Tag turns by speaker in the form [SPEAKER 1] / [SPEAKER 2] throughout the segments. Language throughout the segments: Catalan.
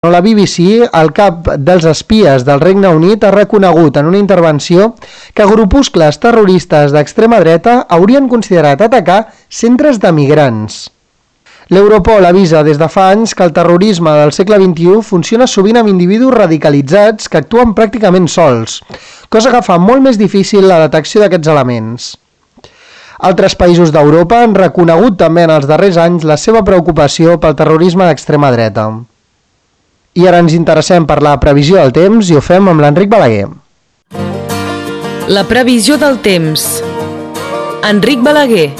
[SPEAKER 1] La BBC, el cap dels espies del Regne Unit, ha reconegut en una intervenció que grupuscles terroristes d'extrema dreta haurien considerat atacar centres de migrants. L'Europol avisa des de fa anys que el terrorisme del segle XXI funciona sovint amb individus radicalitzats que actuen pràcticament sols, cosa que fa molt més difícil la detecció d'aquests elements. Altres països d'Europa han reconegut també en els darrers anys la seva preocupació pel terrorisme d'extrema dreta. I ara ens interessem per la previsió del temps i ho fem amb l'Enric Balaguer.
[SPEAKER 2] La previsió del temps. Enric Balaguer.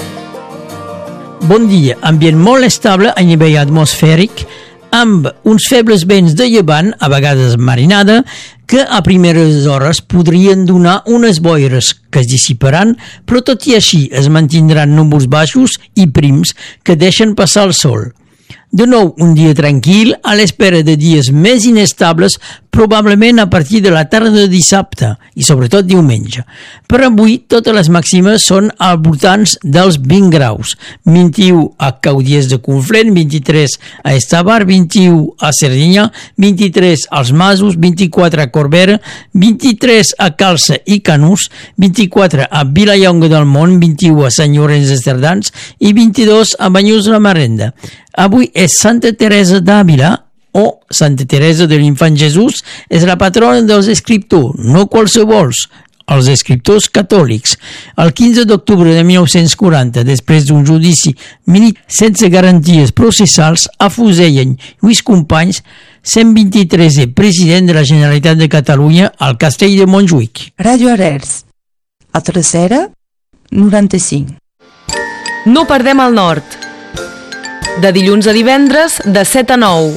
[SPEAKER 3] Bon dia. Ambient molt estable a nivell atmosfèric, amb uns febles vents de llevant, a vegades marinada, que a primeres hores podrien donar unes boires que es dissiparan, però tot i així es mantindran núvols baixos i prims que deixen passar el sol. De nou, un dia tranquil, a l'espera de dies més inestables, probablement a partir de la tarda de dissabte i sobretot diumenge. Per avui, totes les màximes són al voltant dels 20 graus. 21 a Caudiès de Conflent, 23 a Estavar, 21 a Cerdinyà, 23 als Masos, 24 a Corbera, 23 a Calça i Canús, 24 a Vilallonga del Mont, 21 a Sant Llorenç de Cerdans i 22 a Banyuls la Marenda. Avui és Santa Teresa d'Àvila, o Santa Teresa de l'Infant Jesús, és la patrona dels escriptors, no qualsevols, els escriptors catòlics. El 15 d'octubre de 1940, després d'un judici sense garanties processals, afusellen Lluís Companys, 123è president de la Generalitat de Catalunya al Castell de Montjuïc.
[SPEAKER 4] Ràdio Arrels, a Tercera, 95.
[SPEAKER 2] No perdem el nord. De dilluns a divendres, de 7 a 9.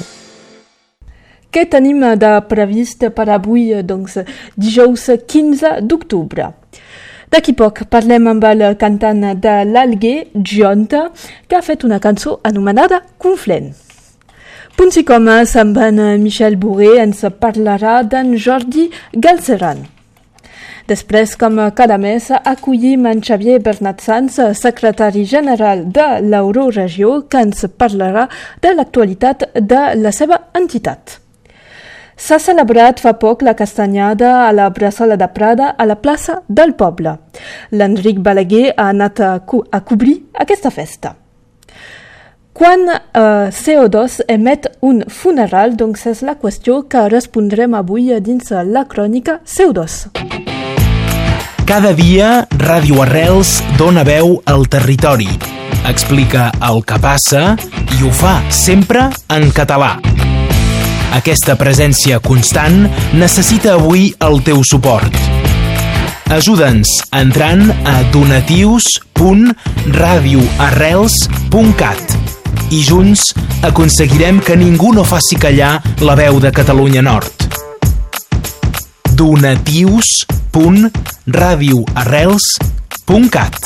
[SPEAKER 5] Què tenim de previst per avui, doncs, dijous 15 d'octubre? D'aquí poc parlem amb el cantant de l'Alguer, Gionta, que ha fet una cançó anomenada Conflent. Punts i comes amb en Michel Bourré ens parlarà d'en Jordi Galceran. Després, com cada mes, acollim en Xavier Bernat-Sans, secretari general de l'Euroregió, que ens parlarà de l'actualitat de la seva entitat. S'ha celebrat fa poc la castanyada a la Bressola de Prada a la plaça del Poble. L'Enric Balaguer ha anat a cobrir aquesta festa. Quan CO2 emet un funeral, doncs és la qüestió que respondrem avui dins la crònica CO2.
[SPEAKER 6] Cada dia, Ràdio Arrels dona veu al territori. Explica el que passa i ho fa sempre en català. Aquesta presència constant necessita avui el teu suport. Ajuda'ns entrant a donatius.radioarrels.cat i junts aconseguirem que ningú no faci callar la veu de Catalunya Nord. donatius.radioarrels.cat